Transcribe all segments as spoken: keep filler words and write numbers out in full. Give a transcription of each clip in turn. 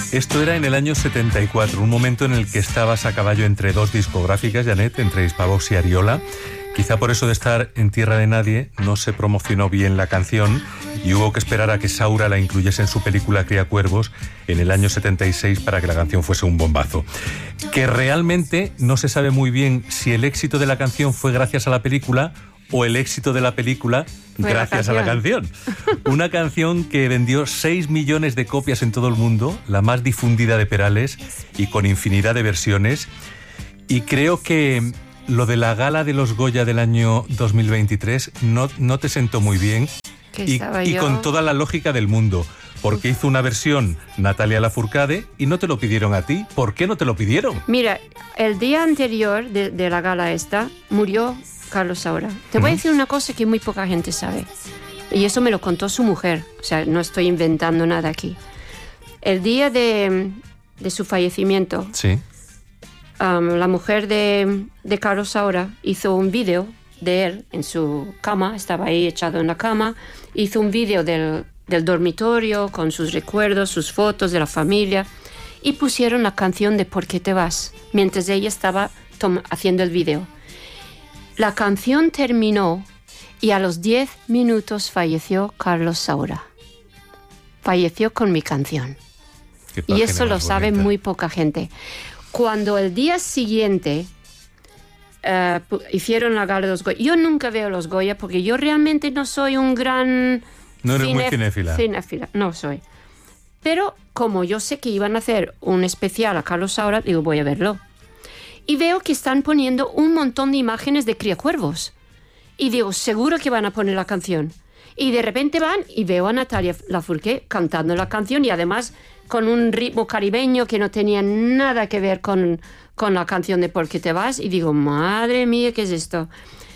Esto era en el año setenta y cuatro, un momento en el que estabas a caballo entre dos discográficas, Janet, entre Hispavox y Ariola. Quizá por eso de estar en tierra de nadie no se promocionó bien la canción y hubo que esperar a que Saura la incluyese en su película Criacuervos en el año setenta y seis para que la canción fuese un bombazo. Que realmente no se sabe muy bien si el éxito de la canción fue gracias a la película o el éxito de la película fue gracias la a la canción. Una canción que vendió seis millones de copias en todo el mundo, la más difundida de Perales y con infinidad de versiones. Y creo que lo de la gala de los Goya del año dos mil veintitrés no, no te sentó muy bien y, y con toda la lógica del mundo, porque hizo una versión Natalia Lafourcade y no te lo pidieron a ti. ¿Por qué no te lo pidieron? Mira, el día anterior de, de la gala esta murió Carlos Saura. Te voy uh-huh. a decir una cosa que muy poca gente sabe, y eso me lo contó su mujer, o sea, no estoy inventando nada aquí. El día de, de su fallecimiento, sí. Um, la mujer de, de Carlos Saura hizo un vídeo de él en su cama, estaba ahí echado en la cama, hizo un vídeo del, del dormitorio con sus recuerdos, sus fotos de la familia, y pusieron la canción de ¿Por qué te vas?, mientras ella estaba tom- haciendo el vídeo. La canción terminó y a los diez minutos falleció Carlos Saura. Falleció con mi canción. Y eso lo sabe muy poca gente. Cuando el día siguiente uh, hicieron la gala de los Goya, yo nunca veo los Goya porque yo realmente no soy un gran... No eres cine, muy cinéfila. Cinéfila, no soy. Pero como yo sé que iban a hacer un especial a Carlos Saura, digo, voy a verlo. Y veo que están poniendo un montón de imágenes de Criacuervos. Y digo, seguro que van a poner la canción. Y de repente van y veo a Natalia Lafourcade cantando la canción y además con un ritmo caribeño que no tenía nada que ver con, con la canción de ¿Por qué te vas? Y digo, madre mía, ¿qué es esto?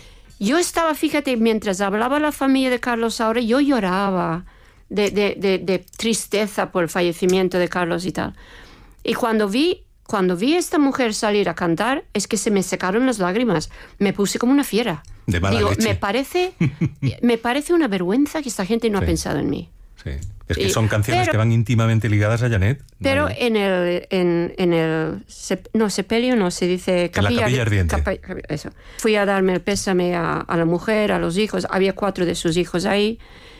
Yo estaba, fíjate, mientras hablaba la familia de Carlos Saura, yo lloraba de, de, de, de tristeza por el fallecimiento de Carlos y tal. Y cuando vi, cuando vi a esta mujer salir a cantar, es que se me secaron las lágrimas. Me puse como una fiera. De mala Digo, leche. me parece, me parece una vergüenza que esta gente no sí. ha pensado en mí. Sí. Es que son canciones pero, que van íntimamente ligadas a Janet. Pero vale. en el, en, en el no, sepelio no se dice capilla, en la capilla ardiente. Capa, eso. Fui a darme el pésame a, a la mujer, a los hijos. Había cuatro de sus hijos ahí.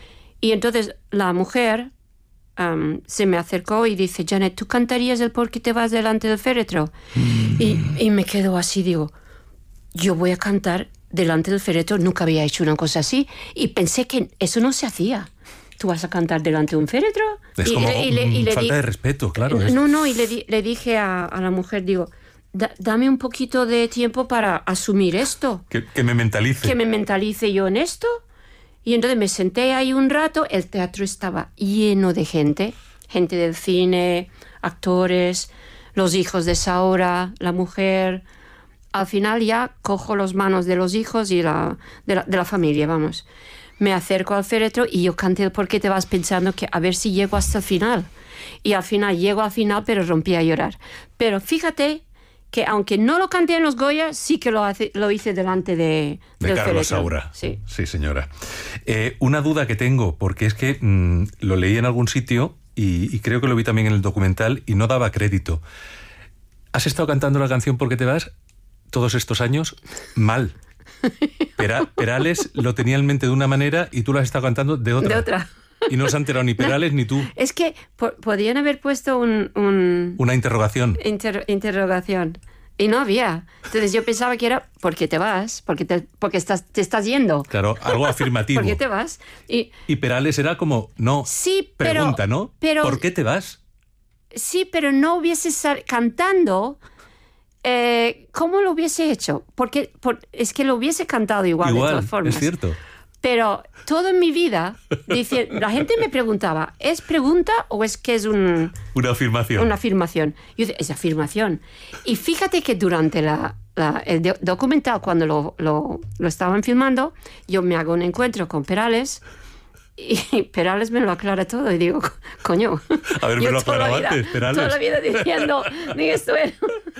Y entonces la mujer um, se me acercó y dice, Janet, ¿tú cantarías el ¿Por qué te vas delante del féretro? Mm. Y, y me quedo así, digo, yo voy a cantar delante del féretro. Nunca había hecho una cosa así. Y pensé que eso no se hacía. ¿Tú vas a cantar delante de un féretro? Es y, como y, y le, y le falta di, de respeto, claro. No, es. no, y le, di, le dije a, a la mujer, digo, da, dame un poquito de tiempo para asumir esto. Que, que me mentalice. Que me mentalice yo en esto. Y entonces me senté ahí un rato, el teatro estaba lleno de gente, gente del cine, actores, los hijos de Saura, la mujer. Al final ya cojo las manos de los hijos y la, de, la, de la familia, vamos. Me acerco al féretro y yo canté el ¿Por qué te vas?, pensando que a ver si llego hasta el final. Y al final, llego al final, pero rompí a llorar. Pero fíjate que aunque no lo canté en los Goya, sí que lo, hace, lo hice delante de, de del Carlos féretro. Saura. Sí, sí señora. Eh, una duda que tengo, porque es que mmm, lo leí en algún sitio y, y creo que lo vi también en el documental y no daba crédito. ¿Has estado cantando la canción ¿Por qué te vas? Todos estos años mal. Pera, Perales lo tenía en mente de una manera y tú lo has estado cantando de otra. De otra. Y no se ha enterado ni Perales no, ni tú. Es que po- podían haber puesto un... un una interrogación. Inter- interrogación. Y no había. Entonces yo pensaba que era ¿por qué te vas? Porque te, porque estás, te estás yendo. Claro, algo afirmativo. ¿Por qué te vas? Y, y Perales era como, no, sí, pregunta, pero, ¿no? Pero, ¿por qué te vas? Sí, pero no hubiese sal- cantando... Eh, ¿Cómo lo hubiese hecho? Porque por, es que lo hubiese cantado igual, igual de todas formas. Es cierto. Pero toda en mi vida, dice, la gente me preguntaba, ¿es pregunta o es que es un, una afirmación? Una afirmación. Yo decía, es afirmación. Y fíjate que durante la, la, el do- documental, cuando lo, lo, lo estaban filmando, yo me hago un encuentro con Perales y Perales me lo aclara todo y digo, coño. A ver, me lo aclaraba antes, Perales. Toda la vida diciendo, ni esto era.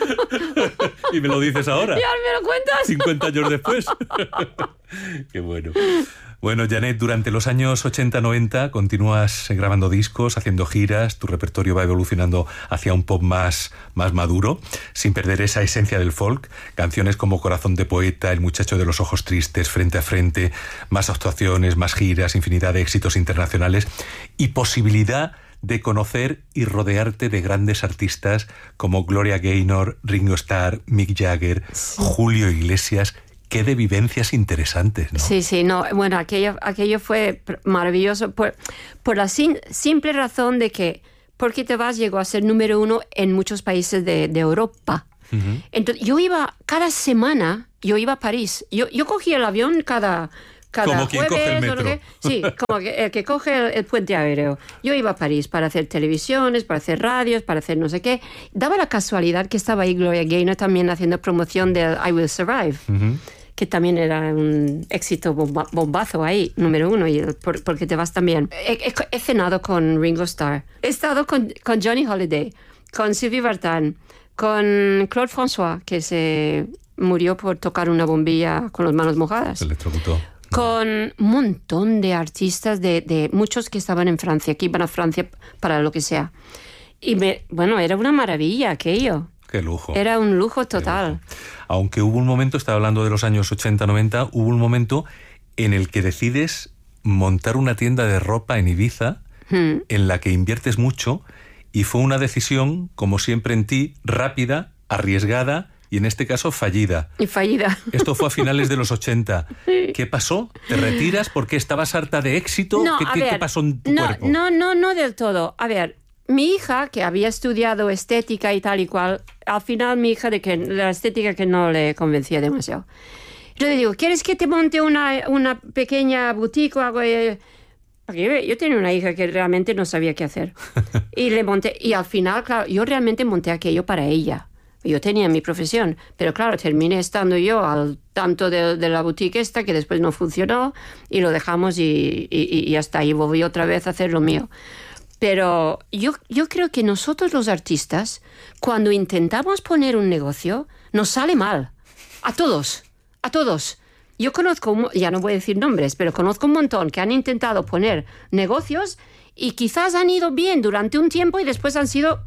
Y me lo dices ahora. Y ahora me lo cuentas. cincuenta años después. Qué bueno. Bueno, Janet, durante los años ochenta noventa continúas grabando discos, haciendo giras, tu repertorio va evolucionando hacia un pop más, más maduro, sin perder esa esencia del folk. Canciones como Corazón de poeta, El muchacho de los ojos tristes, Frente a frente, más actuaciones, más giras, infinidad de éxitos internacionales y posibilidad de conocer y rodearte de grandes artistas como Gloria Gaynor, Ringo Starr, Mick Jagger, sí. Julio Iglesias. Qué de vivencias interesantes, ¿no? Sí, sí, no, bueno, aquello, aquello fue maravilloso por, por la sin, simple razón de que Porque te vas llegó a ser número uno en muchos países de, de Europa. Uh-huh. Entonces, yo iba, cada semana, yo iba a París. Yo, yo cogía el avión cada... Cada como quien jueves, coge el metro. O lo que, sí, como que, el que coge el, el puente aéreo. Yo iba a París para hacer televisiones, para hacer radios, para hacer no sé qué. Daba la casualidad que estaba ahí Gloria Gaynor también haciendo promoción de I Will Survive, uh-huh. que también era un éxito bomba, bombazo ahí, número uno, y por, porque te vas también. He, he, he cenado con Ringo Starr, he estado con, con Johnny Holiday, con Sylvie Vartan, con Claude François, que se murió por tocar una bombilla con las manos mojadas. Se electrocutó. Con un montón de artistas, de, de muchos que estaban en Francia, que iban a Francia para lo que sea. Y me, bueno, era una maravilla aquello. Qué lujo. Era un lujo total. Lujo. Aunque hubo un momento, estaba hablando de los años ochenta noventa, hubo un momento en el que decides montar una tienda de ropa en Ibiza, hmm. en la que inviertes mucho, y fue una decisión, como siempre en ti, rápida, arriesgada, y en este caso fallida. Y fallida. Esto fue a finales de los ochenta. Sí. ¿Qué pasó? ¿Te retiras porque estabas harta de éxito? No, ¿Qué, a qué, ver, ¿Qué pasó en tu no, cuerpo? No, no, no del todo. A ver, mi hija, que había estudiado estética y tal y cual, al final mi hija de que la estética que no le convencía demasiado. Yo le digo, ¿quieres que te monte una, una pequeña boutique o algo? Porque yo, yo tenía una hija que realmente no sabía qué hacer. Y le monté, y al final, claro, yo realmente monté aquello para ella. Yo tenía mi profesión, pero claro, terminé estando yo al tanto de, de la boutique esta, que después no funcionó, y lo dejamos y, y, y hasta ahí volví otra vez a hacer lo mío. Pero yo, yo creo que nosotros los artistas, cuando intentamos poner un negocio, nos sale mal. A todos, a todos. Yo conozco, ya no voy a decir nombres, pero conozco un montón que han intentado poner negocios y quizás han ido bien durante un tiempo y después han sido...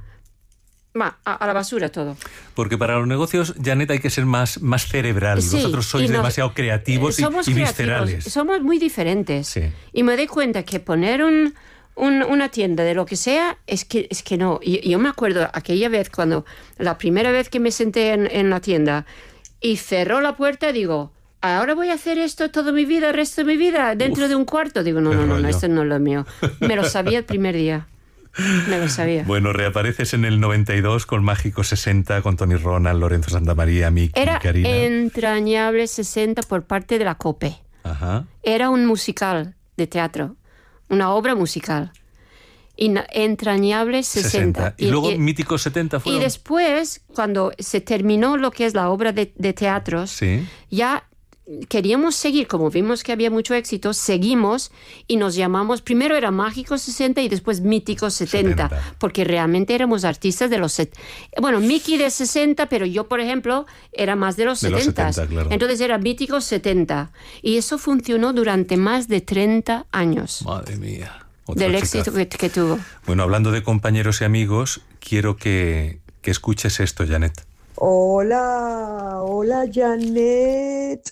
Va, a, a la basura todo. Porque para los negocios, Janet, hay que ser más, más cerebral. Sí, vosotros sois nos, demasiado creativos y, y creativos, viscerales. Somos muy diferentes. Sí. Y me doy cuenta que poner un, un, una tienda de lo que sea, es que, es que no. Y, yo me acuerdo aquella vez, cuando la primera vez que me senté en, en la tienda y cerró la puerta, digo... Ahora voy a hacer esto toda mi vida, el resto de mi vida, dentro Uf, de un cuarto. Digo, no, no, no, no, esto no es lo mío. Me lo sabía el primer día. Me lo sabía. Bueno, reapareces en el noventa y dos con Mágico sesenta, con Tony Ronald, Lorenzo Santamaría, Mick Era y Karina. Entrañable sesenta por parte de la COPE. Ajá. Era un musical de teatro, una obra musical. Entrañable sesenta. sesenta. Y, y luego y, Mítico setenta fueron. Y después, cuando se terminó lo que es la obra de, de teatros, sí. ya... queríamos seguir, como vimos que había mucho éxito, seguimos y nos llamamos, primero era Mágico sesenta y después Mítico setenta, setenta. Porque realmente éramos artistas de los... Set... Bueno, Mickey de sesenta, pero yo, por ejemplo, era más de los de setenta. Los setenta, claro. Entonces era Mítico setenta. Y eso funcionó durante más de treinta años. Madre mía. Del éxito que, que tuvo. Bueno, hablando de compañeros y amigos, quiero que, que escuches esto, Janet. Hola, hola Janet.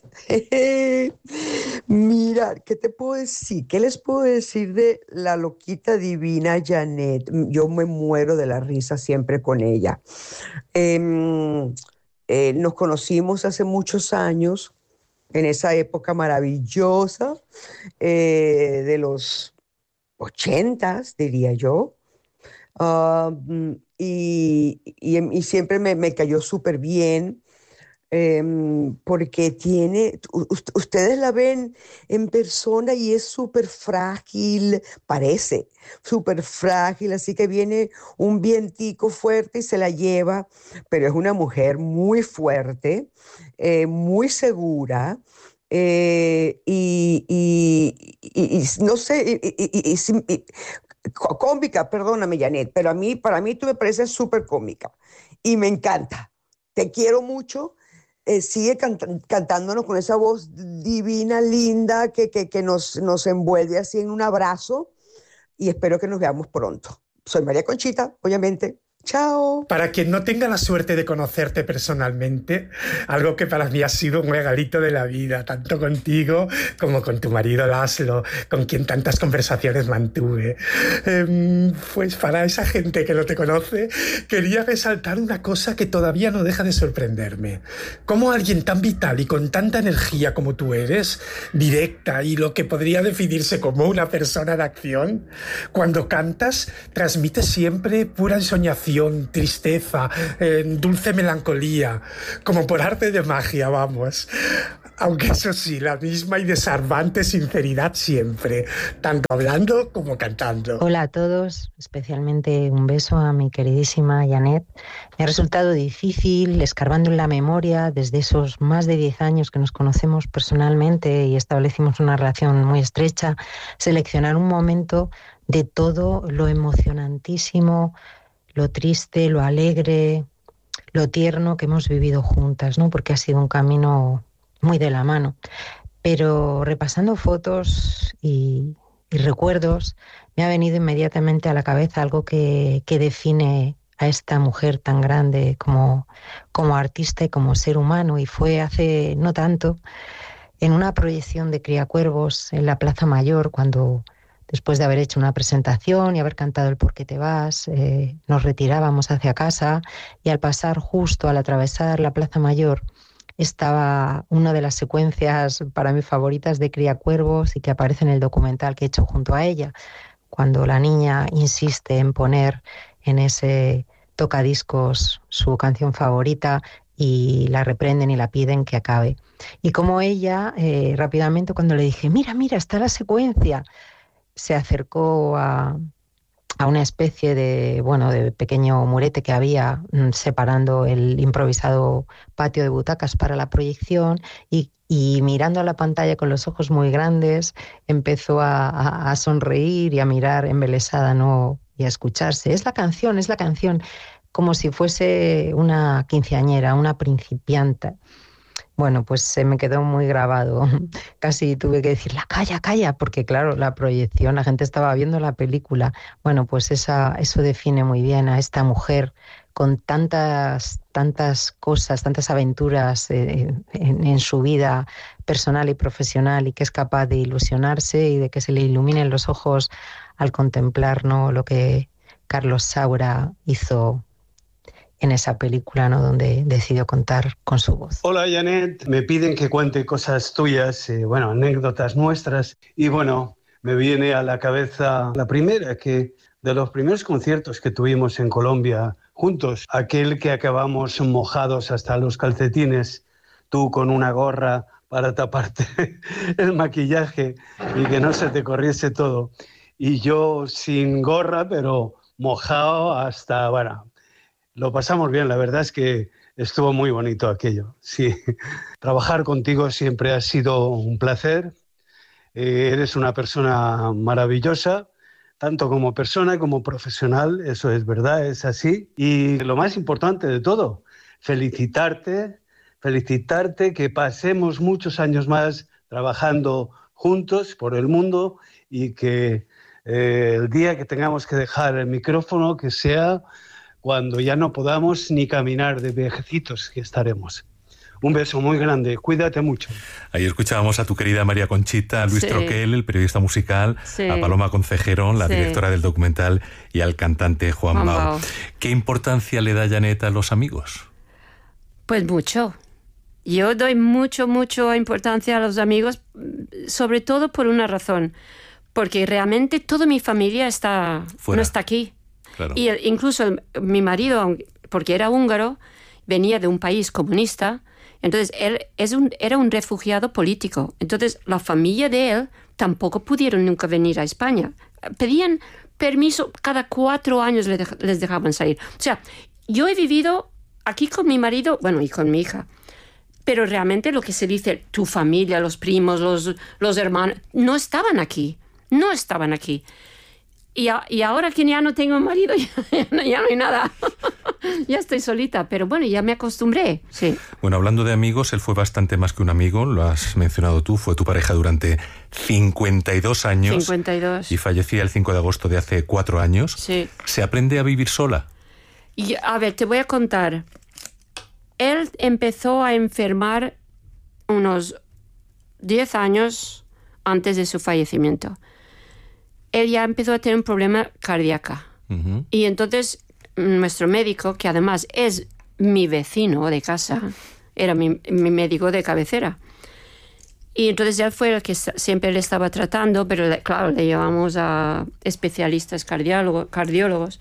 Mira, ¿qué te puedo decir? ¿Qué les puedo decir de la loquita divina Janet? Yo me muero de la risa siempre con ella. Eh, eh, nos conocimos hace muchos años, en esa época maravillosa eh, de los ochentas, diría yo. Uh, y, y, y siempre me, me cayó súper bien eh, porque tiene, ustedes la ven en persona y es súper frágil, parece súper frágil, así que viene un vientico fuerte y se la lleva, pero es una mujer muy fuerte, eh, muy segura. Eh, y, y, y, y no sé, y, y, y, y, cómica, perdóname, Janet, pero a mí, para mí tú me pareces súper cómica y me encanta. Te quiero mucho, eh, sigue canta- cantándonos con esa voz divina, linda, que, que, que nos, nos envuelve así en un abrazo y espero que nos veamos pronto. Soy María Conchita, obviamente. Chao. Para quien no tenga la suerte de conocerte personalmente, algo que para mí ha sido un regalito de la vida, tanto contigo como con tu marido Laszlo, con quien tantas conversaciones mantuve. Eh, pues para esa gente que no te conoce, quería resaltar una cosa que todavía no deja de sorprenderme. Cómo alguien tan vital y con tanta energía como tú eres, directa y lo que podría definirse como una persona de acción, cuando cantas transmites siempre pura ensoñación, tristeza, eh, dulce melancolía, como por arte de magia, vamos. Aunque eso sí, la misma y desarmante sinceridad siempre, tanto hablando como cantando. Hola a todos, especialmente un beso a mi queridísima Janet. Me ha resultado difícil, escarbando en la memoria, desde esos más de diez años que nos conocemos personalmente y establecimos una relación muy estrecha, seleccionar un momento de todo lo emocionantísimo, lo triste, lo alegre, lo tierno que hemos vivido juntas, ¿no? Porque ha sido un camino muy de la mano. Pero repasando fotos y, y recuerdos, me ha venido inmediatamente a la cabeza algo que, que define a esta mujer tan grande como, como artista y como ser humano. Y fue hace no tanto, en una proyección de Criacuervos en la Plaza Mayor, cuando, después de haber hecho una presentación y haber cantado el Por qué te vas, eh, nos retirábamos hacia casa y al pasar justo al atravesar la Plaza Mayor estaba una de las secuencias para mí favoritas de Criacuervos y que aparece en el documental que he hecho junto a ella, cuando la niña insiste en poner en ese tocadiscos su canción favorita y la reprenden y la piden que acabe. Y como ella, eh, rápidamente cuando le dije, mira, mira, está la secuencia, se acercó a, a una especie de, bueno, de pequeño murete que había mmm, separando el improvisado patio de butacas para la proyección y, y mirando a la pantalla con los ojos muy grandes empezó a, a, a sonreír y a mirar embelesada, ¿no? Y a escucharse. Es la canción, es la canción, como si fuese una quinceañera, una principiante. Bueno, pues se me quedó muy grabado. Casi tuve que decirle, calla, calla, porque claro, la proyección, la gente estaba viendo la película. Bueno, pues esa, eso define muy bien a esta mujer con tantas, tantas cosas, tantas aventuras eh, en, en su vida personal y profesional y que es capaz de ilusionarse y de que se le iluminen los ojos al contemplar, ¿no?, lo que Carlos Saura hizo en esa película, ¿no?, donde decidió contar con su voz. Hola, Janet. Me piden que cuente cosas tuyas, eh, bueno, anécdotas nuestras. Y bueno, me viene a la cabeza la primera, que de los primeros conciertos que tuvimos en Colombia juntos, aquel que acabamos mojados hasta los calcetines, tú con una gorra para taparte el maquillaje y que no se te corriese todo. Y yo sin gorra, pero mojado hasta, bueno, lo pasamos bien, la verdad es que estuvo muy bonito aquello. Sí, trabajar contigo siempre ha sido un placer. Eh, eres una persona maravillosa, tanto como persona como profesional, eso es verdad, es así. Y lo más importante de todo, felicitarte, felicitarte que pasemos muchos años más trabajando juntos por el mundo y que eh, el día que tengamos que dejar el micrófono, que sea cuando ya no podamos ni caminar de viejecitos que estaremos. Un beso muy grande, cuídate mucho. Ahí escuchábamos a tu querida María Conchita, a Luis Sí. Troquel, el periodista musical, Sí. a Paloma Concejero, la Sí. directora del documental, y al cantante Juan, Juan Bau. Bau. ¿Qué importancia le da Janet a los amigos? Pues mucho. Yo doy mucho, mucho importancia a los amigos, sobre todo por una razón, porque realmente toda mi familia está, Fuera. no está aquí. Claro. Y el- incluso el- mi marido, porque era húngaro, venía de un país comunista, entonces él es un, era un refugiado político. Entonces la familia de él tampoco pudieron nunca venir a España. Pedían permiso, cada cuatro años les, dej- les dejaban salir. O sea, yo he vivido aquí con mi marido, bueno, y con mi hija, pero realmente lo que se dice, tu familia, los primos, los, los hermanos, no estaban aquí, no estaban aquí. Y, a, y ahora que ya no tengo marido, ya, ya, no, ya no hay nada. ya estoy solita, pero bueno, ya me acostumbré, sí. Bueno, hablando de amigos, él fue bastante más que un amigo, lo has mencionado tú, fue tu pareja durante cincuenta y dos años. cincuenta y dos. Y fallecía el cinco de agosto de hace cuatro años. Sí. ¿Se aprende a vivir sola? Y, a ver, te voy a contar. Él empezó a enfermar unos diez años antes de su fallecimiento. Él ya empezó a tener un problema cardíaco. Uh-huh. Y entonces nuestro médico, que además es mi vecino de casa, era mi, mi médico de cabecera. Y entonces él fue el que siempre le estaba tratando, pero claro, le llevamos a especialistas cardiólogos. cardiólogos.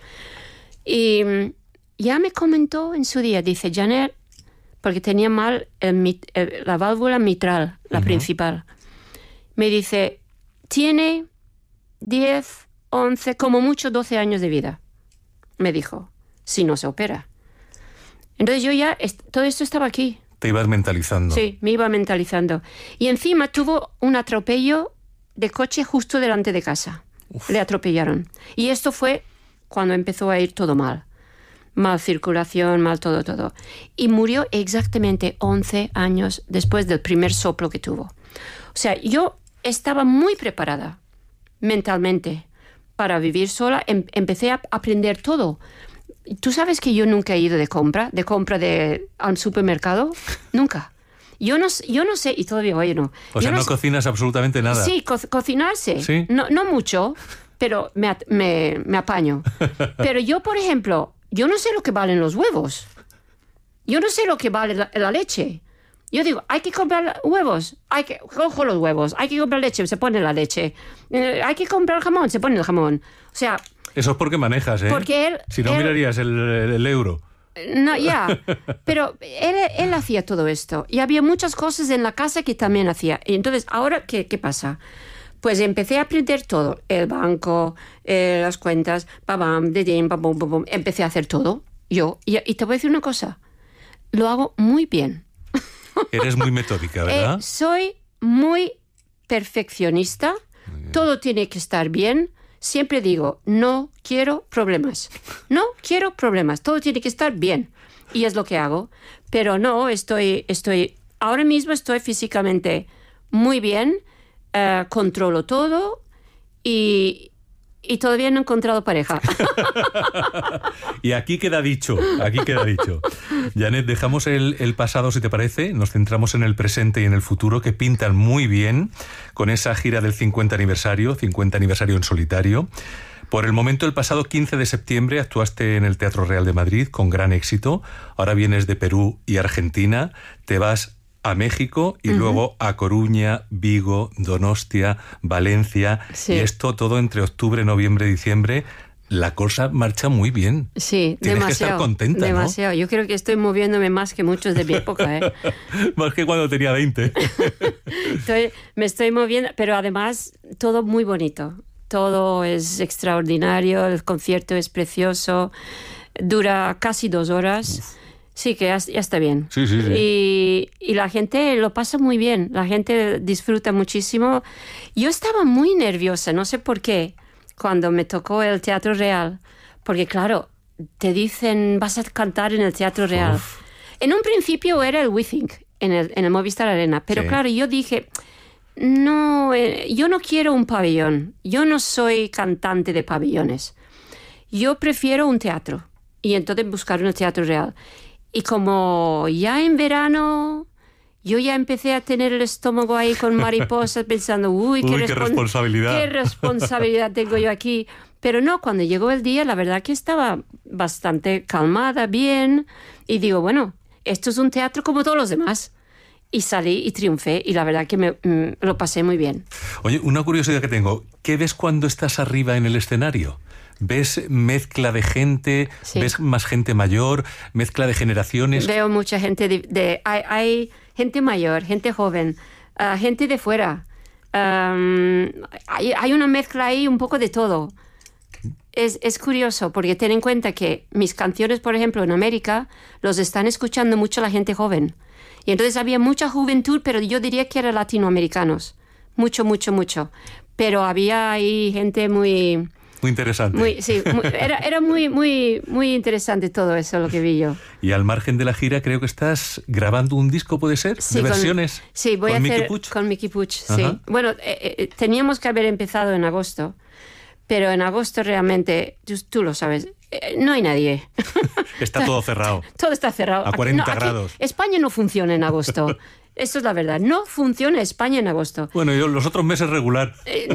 Y ya me comentó en su día, dice, Janet, porque tenía mal el, el, la válvula mitral, la uh-huh. principal. Me dice, tiene diez, once, como mucho doce años de vida, me dijo, si no se opera. Entonces yo ya, todo esto estaba aquí. Te ibas mentalizando. Sí, me iba mentalizando. Y encima tuvo un atropello de coche justo delante de casa. Uf. Le atropellaron. Y esto fue cuando empezó a ir todo mal. Mal circulación, mal todo, todo. Y murió exactamente once años después del primer soplo que tuvo. O sea, yo estaba muy preparada mentalmente para vivir sola. Em- empecé a aprender todo. ¿Tú sabes que yo nunca he ido de compra, de compra de, al supermercado? Nunca. Yo no, yo no sé, y todavía hoy no. O sea, no, no sé, cocinas absolutamente nada. Sí, co- cocinarse. ¿Sí? No, no mucho, pero me, me, me apaño. Pero yo, por ejemplo, yo no sé lo que valen los huevos. Yo no sé lo que vale la, la leche. Yo digo, hay que comprar huevos, hay que cojo los huevos, hay que comprar leche, se pone la leche, eh, hay que comprar jamón, se pone el jamón. O sea, eso es porque manejas, ¿eh? Porque él, si no él, mirarías el, el, el euro. No, ya, pero él, él hacía todo esto y había muchas cosas en la casa que también hacía. Y entonces, ahora, ¿qué, qué pasa? Pues empecé a aprender todo, el banco, eh, las cuentas, babam, dedín, babum, babum. Empecé a hacer todo, yo. Y, y te voy a decir una cosa, lo hago muy bien. Eres muy metódica, ¿verdad? Eh, soy muy perfeccionista, muy todo tiene que estar bien. Siempre digo, no quiero problemas. No quiero problemas, todo tiene que estar bien. Y es lo que hago. Pero no, estoy, estoy ahora mismo estoy físicamente muy bien, uh, controlo todo y... Y todavía no he encontrado pareja. Y aquí queda dicho, aquí queda dicho. Janet, dejamos el, el pasado, si te parece, nos centramos en el presente y en el futuro, que pintan muy bien con esa gira del cincuenta aniversario, cincuenta aniversario en solitario. Por el momento, el pasado quince de septiembre actuaste en el Teatro Real de Madrid con gran éxito. Ahora vienes de Perú y Argentina, te vas a México y uh-huh. luego a Coruña, Vigo, Donostia, Valencia. Sí. Y esto todo entre octubre, noviembre, diciembre. La cosa marcha muy bien. Sí, Tienes demasiado. que estar contenta, demasiado. ¿no? Yo creo que estoy moviéndome más que muchos de mi época, ¿eh? Más que cuando tenía veinte. estoy, me estoy moviendo, pero además todo muy bonito. Todo es extraordinario, el concierto es precioso, dura casi dos horas. Uf. Sí, que ya, ya está bien. Sí, sí, sí. Y, y la gente lo pasa muy bien, la gente disfruta muchísimo. Yo estaba muy nerviosa, no sé por qué, cuando me tocó el Teatro Real, porque claro, te dicen, vas a cantar en el Teatro Real. Uf. En un principio era el Withink, en el, en el Movistar Arena, pero sí. claro, yo dije, no, eh, yo no quiero un pabellón, yo no soy cantante de pabellones, yo prefiero un teatro, y entonces buscar un Teatro Real. Y como ya en verano, yo ya empecé a tener el estómago ahí con mariposas pensando, uy, qué, uy, respons- qué responsabilidad. qué responsabilidad tengo yo aquí. Pero no, cuando llegó el día, la verdad que estaba bastante calmada, bien. Y digo, bueno, esto es un teatro como todos los demás. Y salí y triunfé y la verdad que me, mm, lo pasé muy bien. Oye, una curiosidad que tengo, ¿qué ves cuando estás arriba en el escenario? ¿Ves mezcla de gente? Sí. ¿Ves más gente mayor? ¿Mezcla de generaciones? Veo mucha gente. De, de, hay, hay gente mayor, gente joven, uh, gente de fuera. Um, hay, hay una mezcla ahí un poco de todo. Es, es curioso porque ten en cuenta que mis canciones, por ejemplo, en América, los están escuchando mucho la gente joven. Y entonces había mucha juventud, pero yo diría que eran latinoamericanos. Mucho, mucho, mucho. Pero había ahí gente muy... Muy interesante. Muy, sí, muy, era, era muy, muy, muy interesante todo eso, lo que vi yo. Y al margen de la gira, creo que estás grabando un disco, ¿puede ser? Sí, ¿De con, versiones? Sí, voy ¿Con a hacer Miki Puig? con Miki Puig, sí. Ajá. Bueno, eh, eh, teníamos que haber empezado en agosto, pero en agosto realmente, tú, tú lo sabes, eh, no hay nadie. Está todo cerrado. Todo está cerrado. A cuarenta Aquí, no, aquí grados. España no funciona en agosto. Eso es la verdad. No funciona España en agosto. Bueno, yo los otros meses regular.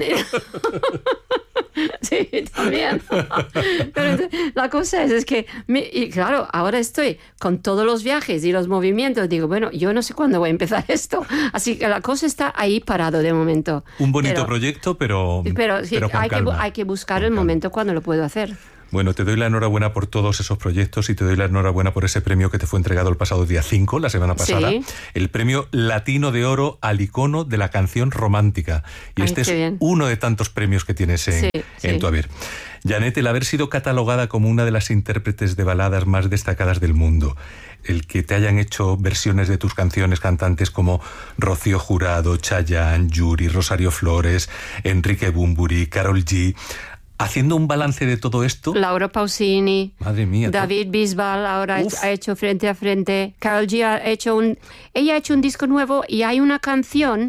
Sí, también. Pero la cosa es, es que, y claro, ahora estoy con todos los viajes y los movimientos. Digo, bueno, yo no sé cuándo voy a empezar esto. Así que la cosa está ahí parado de momento. Un bonito pero, proyecto, pero, pero, sí, pero con hay, calma. que, hay que buscar Con el calma. momento cuando lo puedo hacer. Bueno, te doy la enhorabuena por todos esos proyectos y te doy la enhorabuena por ese premio que te fue entregado el pasado día cinco, la semana pasada. Sí. El premio Latino de Oro al icono de la canción romántica. Y Ay, este es qué bien. uno de tantos premios que tienes en, Sí, en sí. tu haber. Janet, el haber sido catalogada como una de las intérpretes de baladas más destacadas del mundo, el que te hayan hecho versiones de tus canciones cantantes como Rocío Jurado, Chayanne, Yuri, Rosario Flores, Enrique Bunbury, Karol G... Haciendo un balance de todo esto... Laura Pausini, Madre mía. David Bisbal ahora Uf. ha hecho Frente a Frente. Karol G ha hecho un... Ella ha hecho un disco nuevo y hay una canción...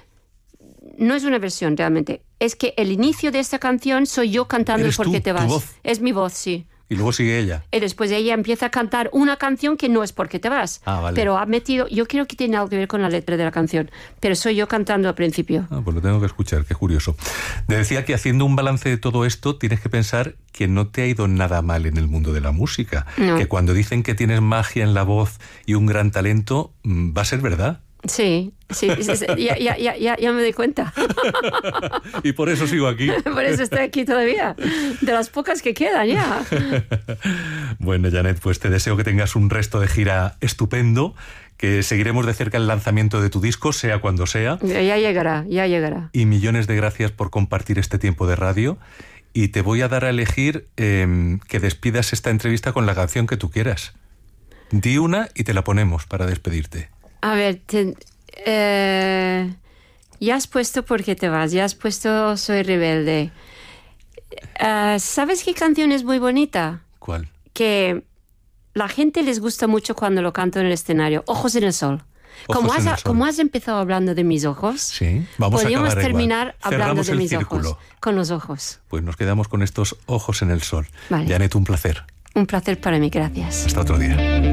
No es una versión realmente. Es que el inicio de esta canción soy yo cantando ¿Eres ¿Por qué tú, te tu vas? voz? Es mi voz, sí. Y luego sigue ella. Y después ella empieza a cantar una canción que no es Por qué te vas. Ah, vale. Pero ha metido... Yo creo que tiene algo que ver con la letra de la canción. Pero soy yo cantando al principio. Ah, pues lo tengo que escuchar, qué curioso. Te decía que haciendo un balance de todo esto, tienes que pensar que no te ha ido nada mal en el mundo de la música. No. Que cuando dicen que tienes magia en la voz y un gran talento, mm, va a ser verdad. Sí, sí, sí, sí, ya, ya, ya, ya, ya me doy cuenta. Y por eso sigo aquí. Por eso estoy aquí todavía. De las pocas que quedan ya. Bueno, Janet, pues te deseo que tengas un resto de gira estupendo, que seguiremos de cerca el lanzamiento de tu disco, sea cuando sea. Ya llegará, ya llegará. Y millones de gracias por compartir este tiempo de radio. Y te voy a dar a elegir eh, que despidas esta entrevista con la canción que tú quieras. Di una y te la ponemos para despedirte. A ver, te, eh, ya has puesto Por qué te vas, ya has puesto Soy rebelde. Uh, ¿Sabes qué canción es muy bonita? ¿Cuál? Que la gente les gusta mucho cuando lo canto en el escenario. Ojos en el sol. Ojos Como has, en el sol. como has empezado hablando de mis ojos, Sí, vamos a podríamos acabar terminar igual. hablando Cerramos de el mis círculo. ojos. Con los ojos. Pues nos quedamos con estos ojos en el sol. Vale. Janet, un placer. Un placer para mí, gracias. Hasta otro día.